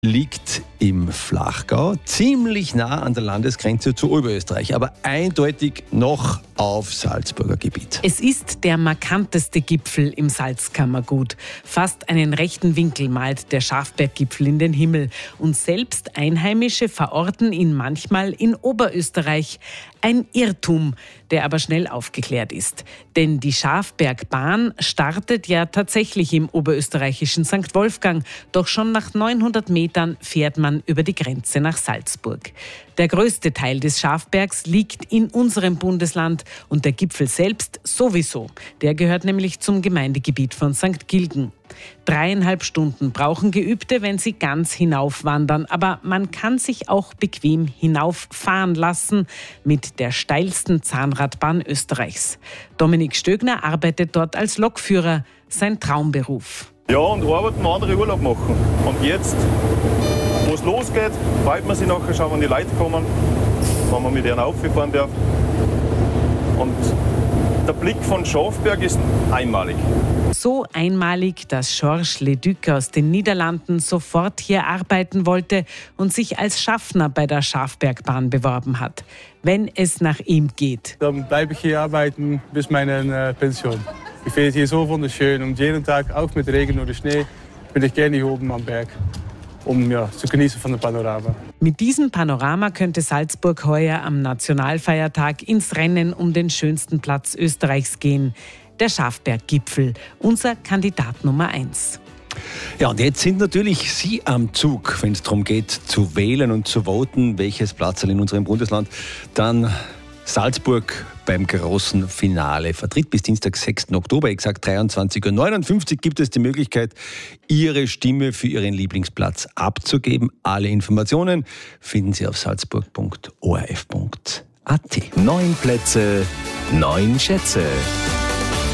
liegt im Flachgau, ziemlich nah an der Landesgrenze zu Oberösterreich, aber eindeutig noch auf Salzburger Gebiet. Es ist der markanteste Gipfel im Salzkammergut. Fast einen rechten Winkel malt der Schafberggipfel in den Himmel. Und selbst Einheimische verorten ihn manchmal in Oberösterreich. Ein Irrtum, der aber schnell aufgeklärt ist. Denn die Schafbergbahn startet ja tatsächlich im oberösterreichischen St. Wolfgang. Doch schon nach 900 Metern fährt man über die Grenze nach Salzburg. Der größte Teil des Schafbergs liegt in unserem Bundesland und der Gipfel selbst sowieso. Der gehört nämlich zum Gemeindegebiet von St. Gilgen. 3,5 Stunden brauchen Geübte, wenn sie ganz hinaufwandern. Aber man kann sich auch bequem hinauffahren lassen mit der steilsten Zahnradbahn Österreichs. Dominik Stögner arbeitet dort als Lokführer, sein Traumberuf. Ja, und arbeiten, andere Urlaub machen. Und jetzt, wo es losgeht, freut man sich nachher, schauen, wenn die Leute kommen, wenn man mit ihnen auffahren darf. Und der Blick von Schafberg ist einmalig. So einmalig, dass Georges Leduc aus den Niederlanden sofort hier arbeiten wollte und sich als Schaffner bei der Schafbergbahn beworben hat. Wenn es nach ihm geht. Dann bleibe ich hier arbeiten bis meine Pension. Ich finde es hier so wunderschön und jeden Tag, auch mit Regen oder Schnee, bin ich gerne hier oben am Berg, um zu genießen von dem Panorama. Mit diesem Panorama könnte Salzburg heuer am Nationalfeiertag ins Rennen um den schönsten Platz Österreichs gehen. Der Schafberggipfel, unser Kandidat Nummer 1. Ja, und jetzt sind natürlich Sie am Zug, wenn es darum geht, zu wählen und zu voten, welches Platz in unserem Bundesland dann Salzburg beim großen Finale vertritt. Bis Dienstag, 6. Oktober, exakt 23:59 Uhr, gibt es die Möglichkeit, Ihre Stimme für Ihren Lieblingsplatz abzugeben. Alle Informationen finden Sie auf salzburg.orf.at. 9 Plätze, 9 Schätze.